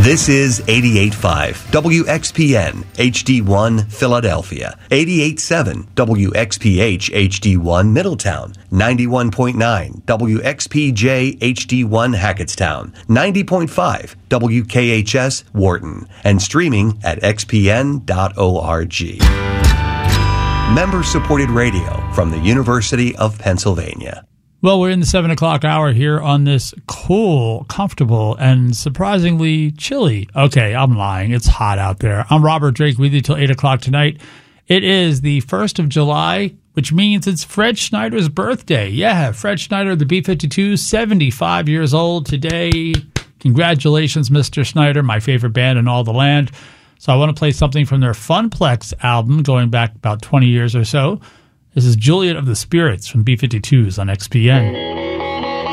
This is 88.5 WXPN HD1 Philadelphia, 88.7 WXPH HD1 Middletown, 91.9 WXPJ HD1 Hackettstown, 90.5 WKHS Wharton, and streaming at xpn.org. Member-supported radio from the University of Pennsylvania. Well, we're in the 7 o'clock hour here on this cool, comfortable, and surprisingly chilly. Okay, I'm lying. It's hot out there. I'm Robert Drake with you till 8 o'clock tonight. It is the 1st of July, which means it's Fred Schneider's birthday. Yeah, Fred Schneider, the B-52, 75 years old today. Congratulations, Mr. Schneider, my favorite band in all the land. So I want to play something from their Funplex album going back about 20 years or so. This is Juliet of the Spirits from B-52s on XPN.